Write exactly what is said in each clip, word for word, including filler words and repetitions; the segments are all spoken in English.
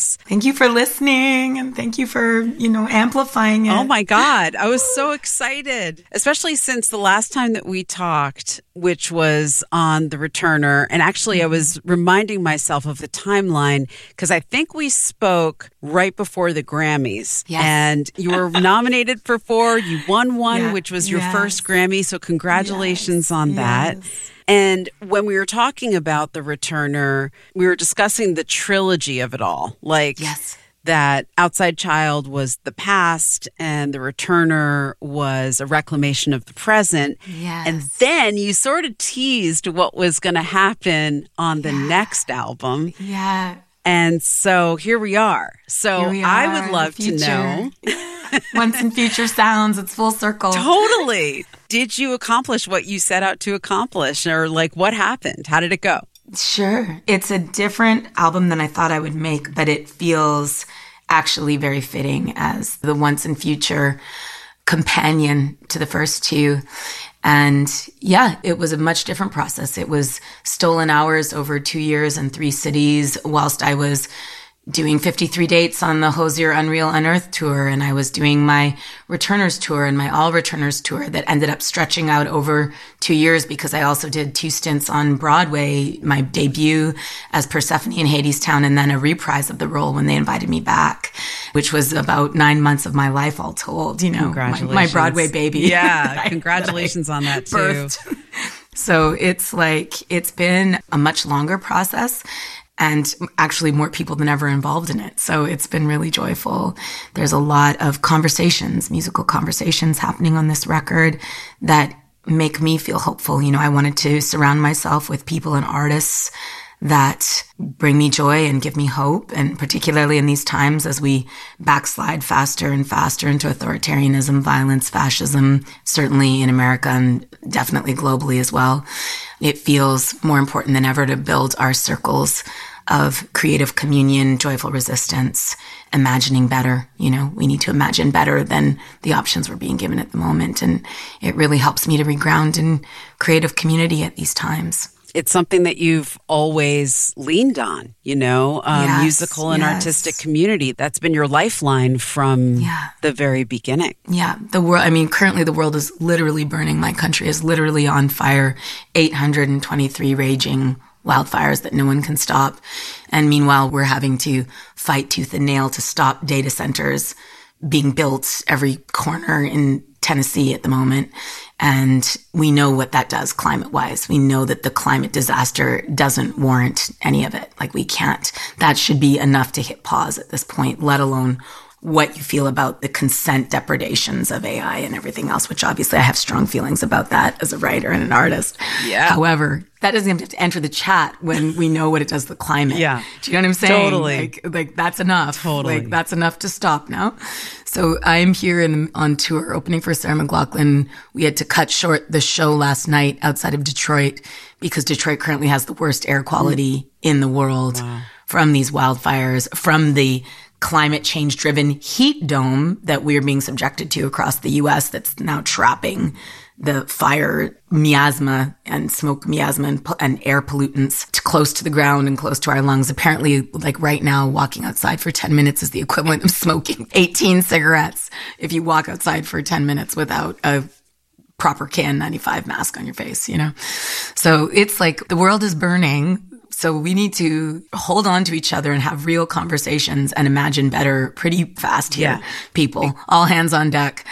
us. Thank you for listening, and thank you for, you know, amplifying it. Oh my God. I was so excited, especially since the last time that we talked, which was on The Returner. And actually, I was reminding myself of the timeline because I think we spoke right before the Grammys. Yes. And you were nominated for four. You won one, Yeah. which was your Yes. first Grammy. So congratulations Yes. on that. Yes. And when we were talking about The Returner, we were discussing the trilogy of it all. Like Yes. that Outside Child was the past and The Returner was a reclamation of the present. Yes. And then you sort of teased what was going to happen on the Yeah. next album. Yeah. And so here we are. So Here we I are, would love the to know. Once in future sounds, it's full circle. Totally. Did you accomplish what you set out to accomplish? Or like what happened? How did it go? Sure. It's a different album than I thought I would make, but it feels actually very fitting as the once and future companion to the first two. And yeah, it was a much different process. It was stolen hours over two years and three cities whilst I was doing fifty-three dates on the Hozier Unreal Unearthed tour. And I was doing my Returners tour and my All Returners tour that ended up stretching out over two years because I also did two stints on Broadway, my debut as Persephone in Hadestown, and then a reprise of the role when they invited me back, which was about nine months of my life all told, you know, Congratulations. my, my Broadway baby. Yeah. that I- Congratulations that I on that too. birthed. So it's like, it's been a much longer process and actually more people than ever involved in it. So it's been really joyful. There's a lot of conversations, musical conversations happening on this record that make me feel hopeful. You know, I wanted to surround myself with people and artists that bring me joy and give me hope. And particularly in these times as we backslide faster and faster into authoritarianism, violence, fascism, certainly in America and definitely globally as well, it feels more important than ever to build our circles of creative communion, joyful resistance, imagining better. You know, we need to imagine better than the options we're being given at the moment. And it really helps me to reground in creative community at these times. It's something that you've always leaned on, you know, um, Yes, musical and yes. artistic community. That's been your lifeline from Yeah. the very beginning. Yeah, the world, I mean, currently the world is literally burning. My country is literally on fire. eight hundred twenty-three raging wildfires that no one can stop. And meanwhile, we're having to fight tooth and nail to stop data centers being built every corner in Tennessee at the moment. And we know what that does climate-wise. We know that the climate disaster doesn't warrant any of it. Like, we can't. That should be enough to hit pause at this point, let alone what you feel about the consent depredations of A I and everything else, which obviously I have strong feelings about that as a writer and an artist. Yeah. However, that doesn't have to enter the chat when we know what it does to the climate. Yeah. Do you know what I'm saying? Totally. Like, like that's enough. Totally. Like, that's enough to stop now. So I'm here in, on tour opening for Sarah McLachlan. We had to cut short the show last night outside of Detroit because Detroit currently has the worst air quality mm. in the world wow. from these wildfires, from the climate change driven heat dome that we're being subjected to across the U S that's now trapping the fire miasma and smoke miasma and, and air pollutants to close to the ground and close to our lungs. Apparently, like right now, walking outside for ten minutes is the equivalent of smoking eighteen cigarettes if you walk outside for ten minutes without a proper K N ninety-five mask on your face, you know? So it's like the world is burning. So we need to hold on to each other and have real conversations and imagine better pretty fast here, yeah. people. All hands on deck.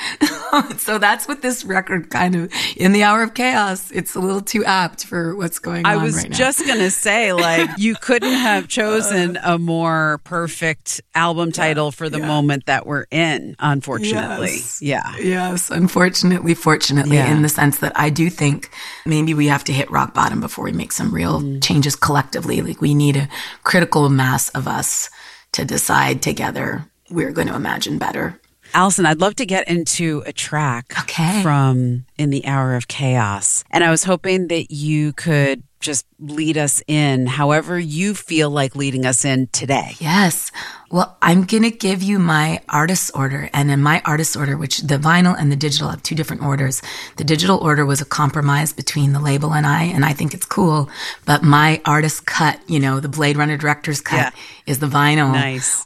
So that's what this record kind of, in the hour of chaos, it's a little too apt for what's going I on was right now. just going to say, like, you couldn't have chosen a more perfect album title for the yeah. moment that we're in, unfortunately. Yes. Yeah. Yes, unfortunately, fortunately, Yeah. in the sense that I do think maybe we have to hit rock bottom before we make some real mm. changes collectively. Like, we need a critical mass of us to decide together we're going to imagine better. Allison, I'd love to get into a track okay. from In the Hour of Chaos. And I was hoping that you could just lead us in however you feel like leading us in today. Yes. Well, I'm going to give you my artist's order. And in my artist's order, which the vinyl and the digital have two different orders, the digital order was a compromise between the label and I, and I think it's cool. But my artist cut, you know, the Blade Runner director's cut yeah. is the vinyl nice.